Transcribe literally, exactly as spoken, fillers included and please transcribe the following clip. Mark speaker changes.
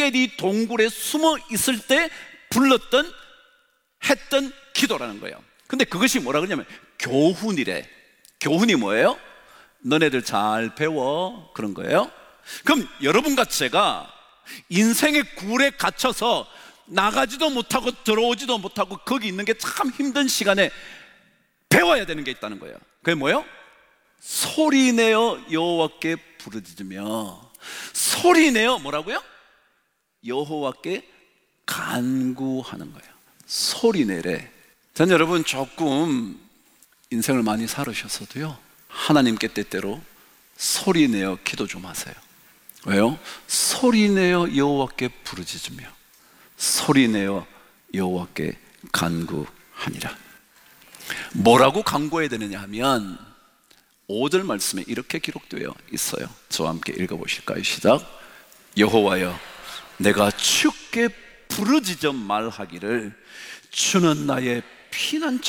Speaker 1: engedi 동굴에 숨어 있을 때 불렀던 했던 기도라는 거예요. 근데 그것이 뭐라 그러냐면 교훈이래. 교훈이 뭐예요? 너네들 잘 배워, 그런 거예요. 그럼 여러분과 제가 인생의 굴에 갇혀서 나가지도 못하고 들어오지도 못하고 거기 있는 게 참 힘든 시간에 배워야 되는 게 있다는 거예요. 그게 뭐예요? 소리내어 여호와께 부르짖으며, 소리내어 뭐라고요? 여호와께 간구하는 거예요. 소리내래. 전 여러분 조금 인생을 많이 살으셨어도요, 하나님께 때때로 소리내어 기도 좀 하세요. 왜요? 소리내어 여호와께 부르짖으며 소리내어 여호와께 간구하니라. 뭐라고 간구해야 되느냐 하면 오 절 말씀에 이렇게 기록되어 있어요. 저와 함께 읽어보실까요? 시작. 여호와여, 내가 주께 부르짖어 말하기를 주는 나의 피난처